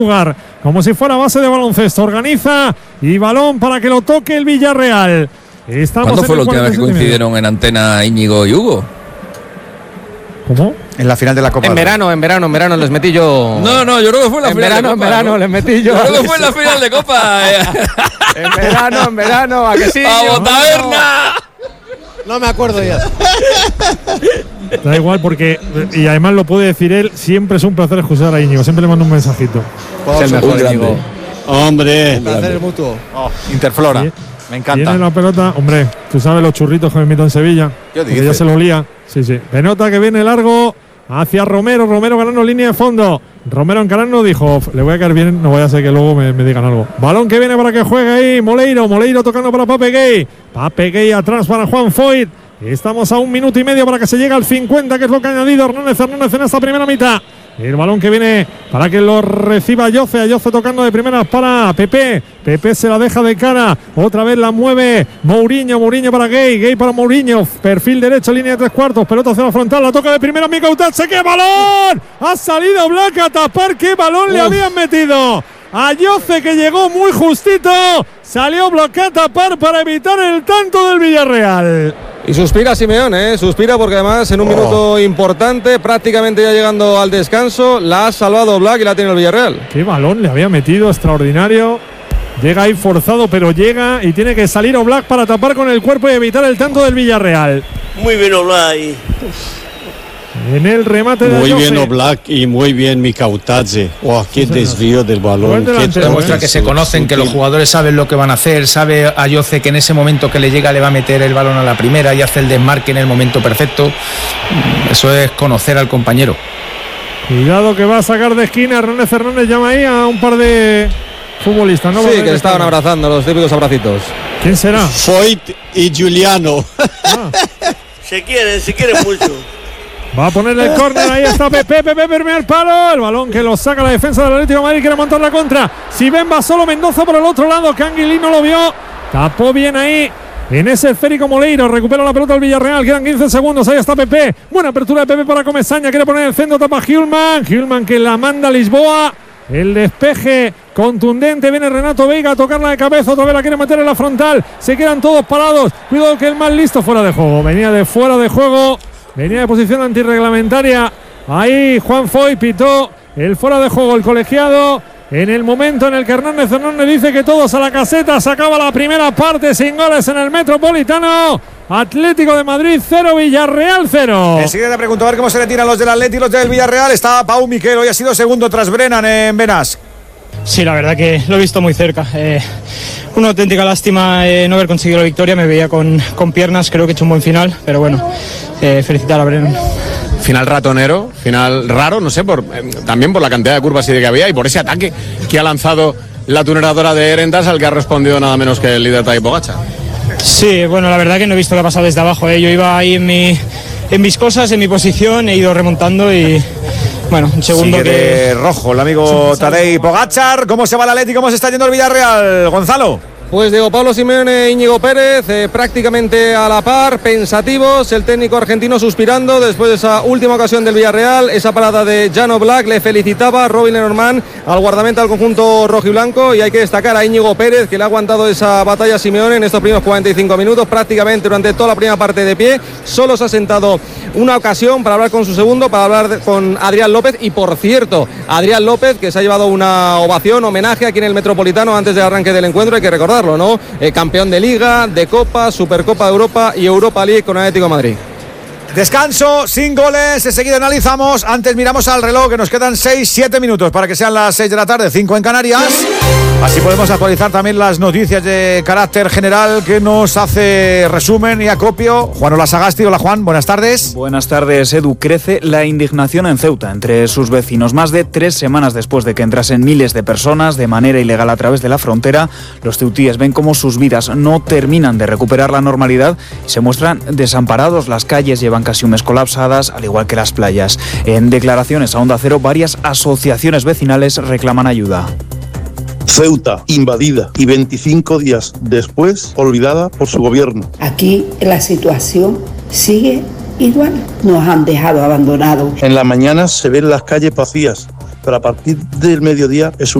jugar como si fuera base de baloncesto. Organiza y balón para que lo toque el Villarreal. ¿Cuándo fue la última vez que coincidieron en antena Íñigo y Hugo? ¿Cómo? En la final de la Copa. En verano les metí yo. No, yo creo que fue en la final de Copa. En verano les metí yo. Yo creo que fue en la final de Copa. En verano, ¿a que sí? ¡A Botaverna! No me acuerdo ya. Da igual porque, y además lo puede decir él, siempre es un placer escuchar a Íñigo, siempre le mando un mensajito. Es el mejor, Íñigo. Hombre, un placer mutuo. Interflora, me encanta. Tiene la pelota, hombre, tú sabes los churritos que me invito en Sevilla. Yo ya se lo olía. Sí. Penota que viene largo hacia Romero ganando línea de fondo. Romero encarando, dijo, le voy a caer bien, no vaya a ser que luego me digan algo. Balón que viene para que juegue ahí, Moleiro tocando para Pape Gay atrás para Juan Foyt. Estamos a 1 minuto y medio para que se llegue al 50, que es lo que ha añadido Hernández en esta primera mitad. El balón que viene para que lo reciba Ayoce tocando de primeras para Pepe se la deja de cara, otra vez la mueve Mourinho para Gay para Mourinho, perfil derecho, línea de 3/4, pelota hacia la frontal, la toca de primera Mikautatse, ¡qué balón! Ha salido Black a tapar, ¡qué balón le habían metido! Ayoce, que llegó muy justito, salió Black a tapar para evitar el tanto del Villarreal. Y suspira Simeone, suspira porque además en un minuto importante, prácticamente ya llegando al descanso, la ha salvado Black y la tiene el Villarreal. Qué balón le había metido, extraordinario. Llega ahí forzado, pero llega y tiene que salir Oblak para tapar con el cuerpo y evitar el tanto del Villarreal. Muy bien Oblak ahí. En el remate de Muy Ayoce. bien Oblak y muy bien Mikautatse. Oh, qué desvío del balón. Demuestra que se conocen, que los jugadores saben lo que van a hacer. Sabe Ayoce que en ese momento que le llega le va a meter el balón a la primera y hace el desmarque en el momento perfecto. Eso es conocer al compañero. Cuidado que va a sacar de esquina. Hernández llama ahí a un par de futbolistas, ¿no? Sí, que le estaban abrazando, los típicos abracitos. ¿Quién será? Foyt y Giuliano. Se quieren mucho. Va a ponerle el córner, ahí está Pepe, primer palo, el balón que lo saca la defensa del Atlético de Madrid, quiere montar la contra. Si ven va solo Mendoza por el otro lado, Canguilí no lo vio, tapó bien ahí. En ese esférico Moleiro, recupera la pelota el Villarreal, quedan 15 segundos, ahí está Pepe, buena apertura de Pepe para Comesaña, quiere poner el centro, tapa Hjulman que la manda a Lisboa, el despeje contundente, viene Renato Veiga a tocarla de cabeza, otra vez la quiere meter en la frontal, se quedan todos parados, cuidado que el más listo fuera de juego, venía de fuera de juego, venía de posición antirreglamentaria, ahí Juan Foyt pitó el fuera de juego, el colegiado. En el momento en el que Hernández dice que todos a la caseta, se acaba la primera parte sin goles en el Metropolitano. Atlético de Madrid 0, Villarreal 0. Enseguida le pregunto a ver cómo se le tiran los del Atlético y los del Villarreal. Está Pau Miquel, hoy ha sido segundo tras Brennan en Benasc. Sí, la verdad que lo he visto muy cerca. Una auténtica lástima no haber conseguido la victoria. Me veía con piernas, creo que he hecho un buen final, pero bueno, felicitar a Brennan. Final ratonero, final raro, no sé, también por la cantidad de curvas y de que había y por ese ataque que ha lanzado la tuneradora de Erendas, al que ha respondido nada menos que el líder Tadej Pogačar. Sí, bueno, la verdad que no he visto qué ha pasado desde abajo. Yo iba ahí en mis cosas, en mi posición, he ido remontando y bueno, un segundo sigue de rojo el amigo Tadej Pogačar. ¿Cómo se va el Atlético? ¿Cómo se está yendo el Villarreal, Gonzalo? Pues Diego Pablo Simeone, Íñigo Pérez, prácticamente a la par, pensativos, el técnico argentino suspirando después de esa última ocasión del Villarreal, esa parada de Jan Oblak, le felicitaba Robin Lenormand al guardameta del conjunto rojiblanco, y hay que destacar a Íñigo Pérez, que le ha aguantado esa batalla a Simeone en estos primeros 45 minutos, prácticamente durante toda la primera parte de pie, solo se ha sentado una ocasión para hablar con su segundo, para hablar con Adrián López, y por cierto, Adrián López, que se ha llevado una ovación, homenaje aquí en el Metropolitano antes del arranque del encuentro, hay que recordarlo, ¿no? Campeón de Liga, de Copa, Supercopa de Europa y Europa League con Atlético de Madrid. Descanso, sin goles, enseguida analizamos. Antes miramos al reloj, que nos quedan 6-7 minutos para que sean las 6 de la tarde, 5 en Canarias. Así podemos actualizar también las noticias de carácter general que nos hace resumen y acopio Juan Olasagasti. Hola Juan, buenas tardes. Buenas tardes, Edu. Crece la indignación en Ceuta entre sus vecinos. Más de 3 semanas después de que entrasen miles de personas de manera ilegal a través de la frontera, los ceutíes ven cómo sus vidas no terminan de recuperar la normalidad y se muestran desamparados. Las calles llevan casi un mes colapsadas, al igual que las playas. En declaraciones a Onda Cero, varias asociaciones vecinales reclaman ayuda. Ceuta invadida y 25 días después olvidada por su gobierno. Aquí la situación sigue igual, nos han dejado abandonados. En la mañana se ven las calles vacías pero a partir del mediodía es un